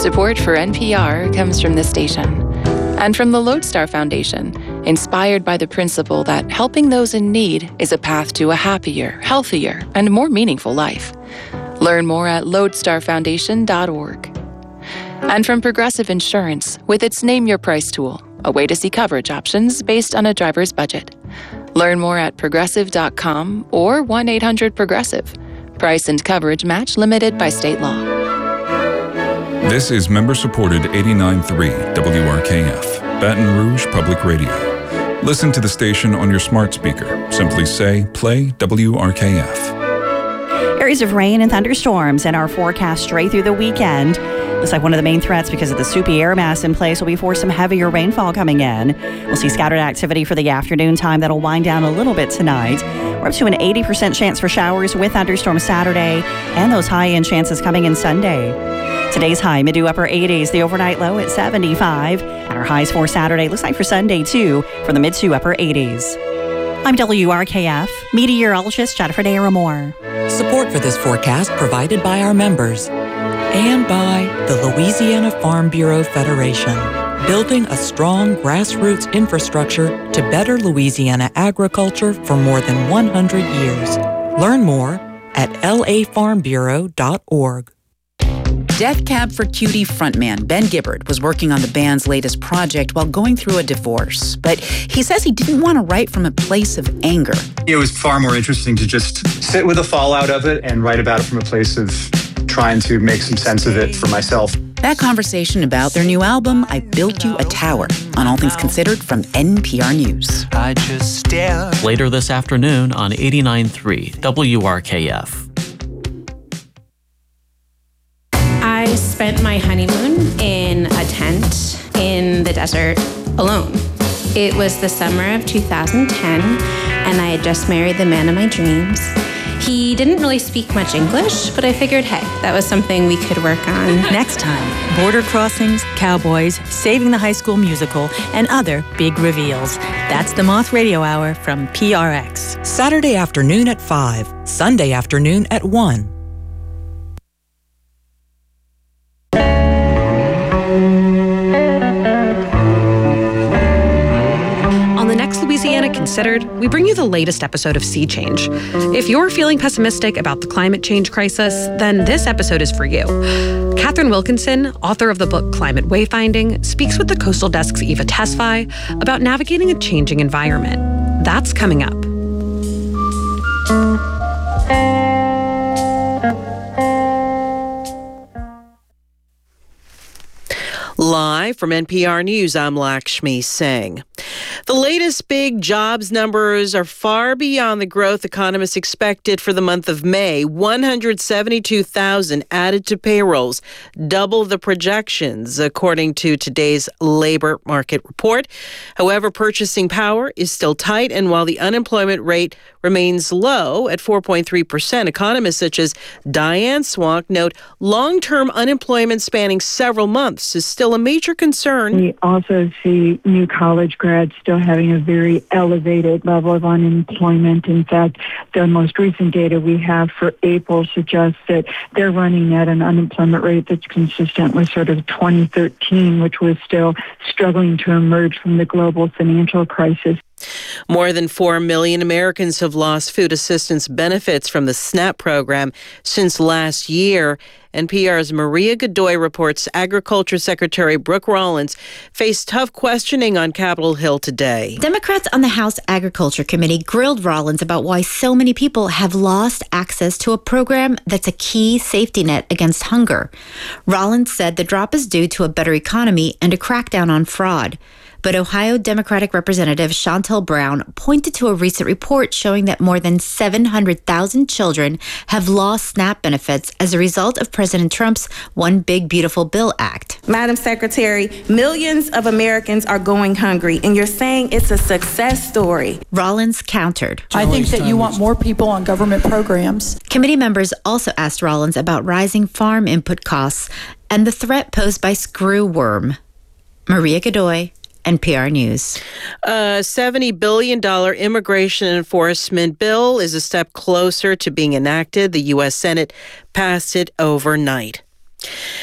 Support for NPR comes from this station and from the Lodestar Foundation, inspired by the principle that helping those in need is a path to a happier, healthier, and more meaningful life. Learn more at lodestarfoundation.org. And from Progressive Insurance with its Name Your Price tool, a way to see coverage options based on a driver's budget. Learn more at progressive.com or 1-800-PROGRESSIVE. Price and coverage match limited by state law. This is member-supported 89.3 WRKF, Baton Rouge Public Radio. Listen to the station on your smart speaker. Simply say, play WRKF. Areas of rain and thunderstorms in our forecast straight through the weekend. Looks like one of the main threats because of the soupy air mass in place will be for some heavier rainfall coming in. We'll see scattered activity for the afternoon time that'll wind down a little bit tonight. We're up to an 80% chance for showers with thunderstorms Saturday and those high-end chances coming in Sunday. Today's high, mid to upper 80s, the overnight low at 75. And our highs for Saturday looks like for Sunday, too, for the mid to upper 80s. I'm WRKF meteorologist Jennifer Naramore. Support for this forecast provided by our members and by the Louisiana Farm Bureau Federation, building a strong grassroots infrastructure to better Louisiana agriculture for more than 100 years. Learn more at lafarmbureau.org. Death Cab for Cutie frontman Ben Gibbard was working on the band's latest project while going through a divorce. But he says he didn't want to write from a place of anger. It was far more interesting to just sit with the fallout of it and write about it from a place of trying to make some sense of it for myself. That conversation about their new album, I Built You a Tower, on All Things Considered from NPR News. Later this afternoon on 89.3 WRKF. I spent my honeymoon in a tent in the desert alone. It was the summer of 2010, and I had just married the man of my dreams. He didn't really speak much English, but I figured, hey, that was something we could work on. Next time, border crossings, cowboys, Saving the High School Musical, and other big reveals. That's the Moth Radio Hour from PRX. Saturday afternoon at 5, Sunday afternoon at 1. Louisiana Considered, we bring you the latest episode of Sea Change. If you're feeling pessimistic about the climate change crisis, then this episode is for you. Catherine Wilkinson, author of the book Climate Wayfinding, speaks with the Coastal Desk's Eva Tesfaye about navigating a changing environment. That's coming up. Live from NPR News, I'm Lakshmi Singh. The latest big jobs numbers are far beyond the growth economists expected for the month of May. 172,000 added to payrolls, double the projections, according to today's labor market report. However, purchasing power is still tight, and while the unemployment rate remains low at 4.3%, economists such as Diane Swank note long-term unemployment spanning several months is still a major concern. We also see new college grads still having a very elevated level of unemployment. In fact, the most recent data we have for April suggests that they're running at an unemployment rate that's consistent with sort of 2013, which was still struggling to emerge from the global financial crisis. More than 4 million Americans have lost food assistance benefits from the SNAP program since last year. NPR's Maria Godoy reports Agriculture Secretary Brooke Rollins faced tough questioning on Capitol Hill today. Democrats on the House Agriculture Committee grilled Rollins about why so many people have lost access to a program that's a key safety net against hunger. Rollins said the drop is due to a better economy and a crackdown on fraud. But Ohio Democratic Representative Shontel Brown pointed to a recent report showing that more than 700,000 children have lost SNAP benefits as a result of President Trump's One Big Beautiful Bill Act. Madam Secretary, millions of Americans are going hungry, and you're saying it's a success story. Rollins countered. I think that you want more people on government programs. Committee members also asked Rollins about rising farm input costs and the threat posed by screwworm. Maria Godoy, NPR News. A $70 billion immigration enforcement bill is a step closer to being enacted. The U.S. Senate passed it overnight.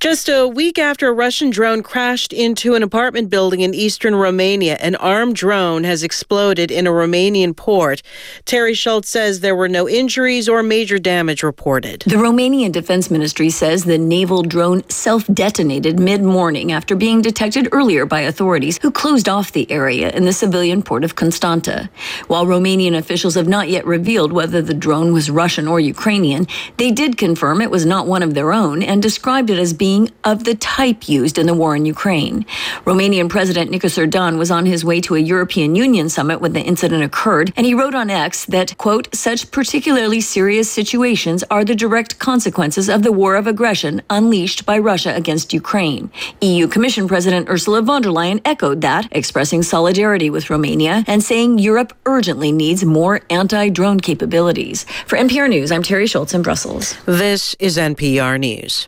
Just a week after a Russian drone crashed into an apartment building in eastern Romania, an armed drone has exploded in a Romanian port. Terry Schultz says there were no injuries or major damage reported. The Romanian Defense Ministry says the naval drone self-detonated mid-morning after being detected earlier by authorities who closed off the area in the civilian port of Constanta. While Romanian officials have not yet revealed whether the drone was Russian or Ukrainian, they did confirm it was not one of their own and described it as being of the type used in the war in Ukraine. Romanian President Nicos Erdogan was on his way to a European Union summit when the incident occurred, and he wrote on X that, quote, such particularly serious situations are the direct consequences of the war of aggression unleashed by Russia against Ukraine. EU Commission President Ursula von der Leyen echoed that, expressing solidarity with Romania and saying Europe urgently needs more anti-drone capabilities. For NPR News, I'm Terry Schultz in Brussels. This is NPR News.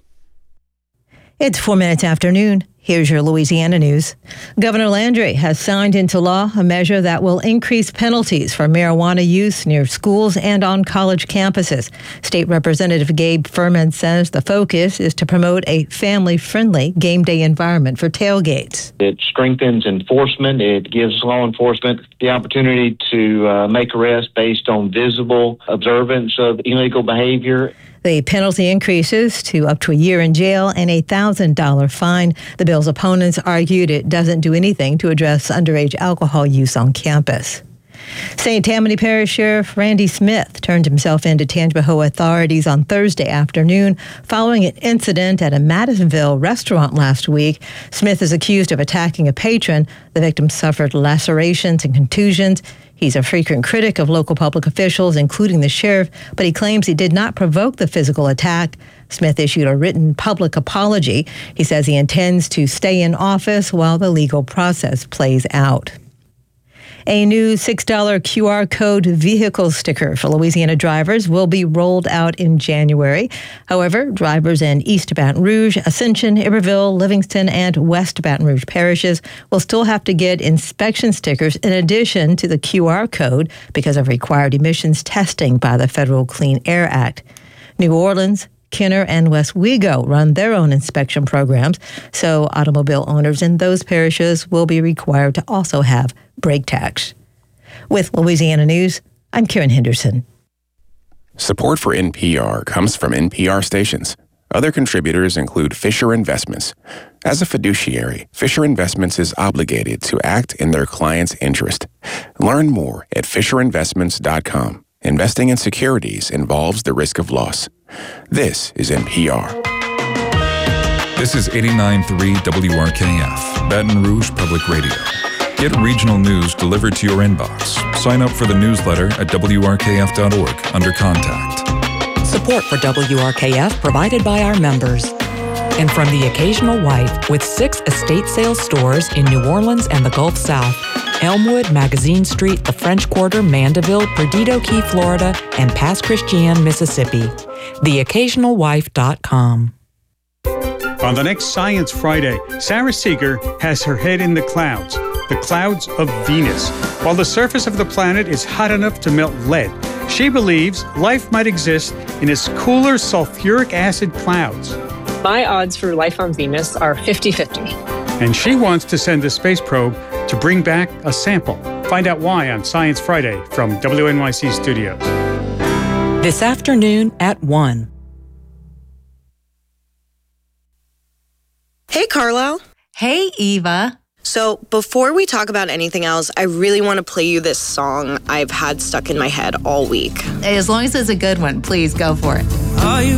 It's 4 minutes after noon. Here's your Louisiana news. Governor Landry has signed into law a measure that will increase penalties for marijuana use near schools and on college campuses. State Representative Gabe Furman says the focus is to promote a family-friendly game day environment for tailgates. It strengthens enforcement. It gives law enforcement the opportunity to make arrests based on visible observance of illegal behavior. The penalty increases to up to a year in jail and a $1,000 fine. The bill's opponents argued it doesn't do anything to address underage alcohol use on campus. St. Tammany Parish Sheriff Randy Smith turned himself in to Tangipahoa authorities on Thursday afternoon following an incident at a Madisonville restaurant last week. Smith is accused of attacking a patron. The victim suffered lacerations and contusions. He's a frequent critic of local public officials, including the sheriff, but he claims he did not provoke the physical attack. Smith issued a written public apology. He says he intends to stay in office while the legal process plays out. A new $6 QR code vehicle sticker for Louisiana drivers will be rolled out in January. However, drivers in East Baton Rouge, Ascension, Iberville, Livingston, and West Baton Rouge parishes will still have to get inspection stickers in addition to the QR code because of required emissions testing by the Federal Clean Air Act. New Orleans, Kenner, and Westwego run their own inspection programs, so automobile owners in those parishes will be required to also have brake tags. With Louisiana News, I'm Karen Henderson. Support for NPR comes from NPR stations. Other contributors include Fisher Investments. As a fiduciary, Fisher Investments is obligated to act in their client's interest. Learn more at FisherInvestments.com. Investing in securities involves the risk of loss. This is NPR. This is 89.3 WRKF, Baton Rouge Public Radio. Get regional news delivered to your inbox. Sign up for the newsletter at WRKF.org under Contact. Support for WRKF provided by our members. And from The Occasional Wife, with 6 estate sales stores in New Orleans and the Gulf South, Elmwood, Magazine Street, the French Quarter, Mandeville, Perdido Key, Florida, and Pass Christian, Mississippi. TheOccasionalWife.com. On the next Science Friday, Sarah Seeger has her head in the clouds of Venus. While the surface of the planet is hot enough to melt lead, she believes life might exist in its cooler sulfuric acid clouds. My odds for life on Venus are 50-50. And she wants to send a space probe to bring back a sample. Find out why on Science Friday from WNYC Studios. This afternoon at 1. Hey, Carlisle. Hey, Eva. So before we talk about anything else, I really want to play you this song I've had stuck in my head all week. As long as it's a good one, please go for it.